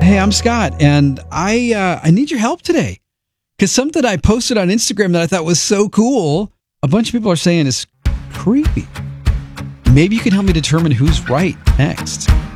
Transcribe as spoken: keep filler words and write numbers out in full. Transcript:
Hey, I'm Scott, and I uh, I need your help today because something I posted on Instagram that I thought was so cool, a bunch of people are saying is creepy. Maybe you can help me determine who's right next.